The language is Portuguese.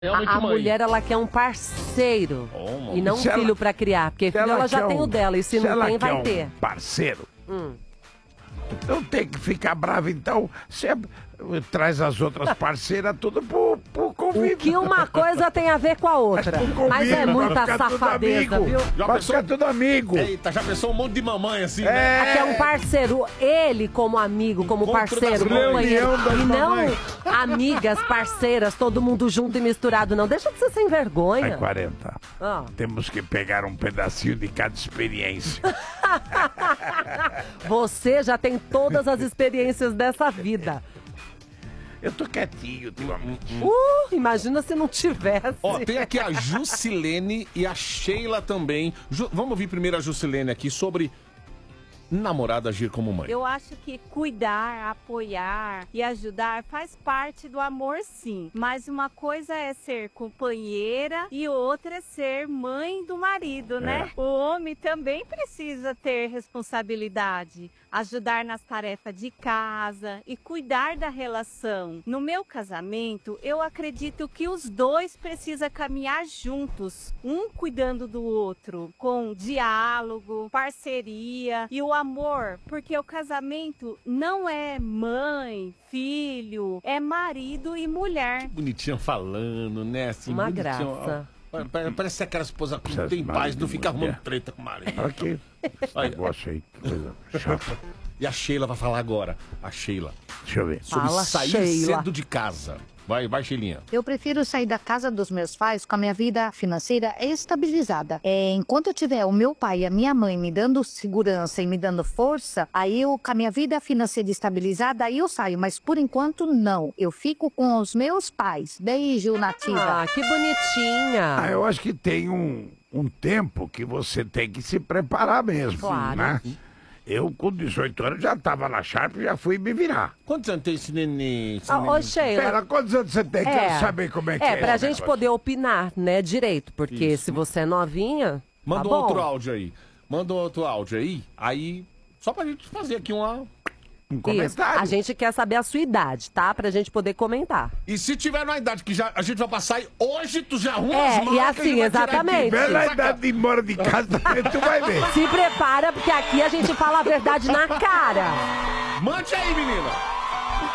A mulher, ela quer um parceiro e não um filho pra criar. Porque filho ela já tem o dela e se não tem, vai ter. Parceiro. Então tem que ficar bravo, então. Sempre traz as outras parceiras tudo pro convívio. O que uma coisa tem a ver com a outra. Mas é muita safadeza, viu? Vai ficar tudo amigo. Eita, já pensou um monte de mamãe assim, né? Aqui é um parceiro, ele como amigo, como parceiro, companheiro. E não amigas, parceiras, todo mundo junto e misturado, não. Deixa de ser sem vergonha. Aí, 40. Temos que pegar um pedacinho de cada experiência. Você já tem todas as experiências dessa vida. Eu tô quietinho ultimamente. Imagina se não tivesse. Ó, tem aqui a Jusilene e a Sheila também. Vamos ouvir primeiro a Jusilene aqui sobre namorada agir como mãe. Eu acho que cuidar, apoiar e ajudar faz parte do amor, sim. Mas uma coisa é ser companheira e outra é ser mãe do marido, né? O homem também precisa ter responsabilidade, ajudar nas tarefas de casa e cuidar da relação. No meu casamento, eu acredito que os dois precisam caminhar juntos, um cuidando do outro, com diálogo, parceria e o amor, porque o casamento não é mãe, filho, é marido e mulher. Bonitinha falando, né? Assim, uma bonitinho, graça. Parece aquela esposa que não tem paz, não fica arrumando treta com o marido. Olha aqui. Negócio aí, coisa chata. E a Sheila vai falar agora. A Sheila. Deixa eu ver. Sobre sair cedo de casa. Vai, Sheilinha. Eu prefiro sair da casa dos meus pais com a minha vida financeira estabilizada. Enquanto eu tiver o meu pai e a minha mãe me dando segurança e me dando força, aí eu, com a minha vida financeira estabilizada, aí eu saio. Mas por enquanto, não. Eu fico com os meus pais. Beijo, Nativa. Ah, que bonitinha. Eu acho que tem um tempo que você tem que se preparar mesmo, claro, né? Eu, com 18 anos, já tava na Sharp e já fui me virar. Quantos anos tem esse neném? Ô, Sheila. Pera, quantos anos você tem? Quero saber como é que é. Pra gente poder opinar, né, direito. Porque se você é novinha, manda tá outro áudio aí. Manda outro áudio aí, só pra gente fazer aqui um comentário. A gente quer saber a sua idade, tá? Pra gente poder comentar. E se tiver na idade que a gente vai passar aí, hoje tu já arruma as malas. E assim, exatamente. Se tiver na idade de ir embora de casa, tu vai ver. Se prepara, porque aqui a gente fala a verdade na cara. Mande aí, menina.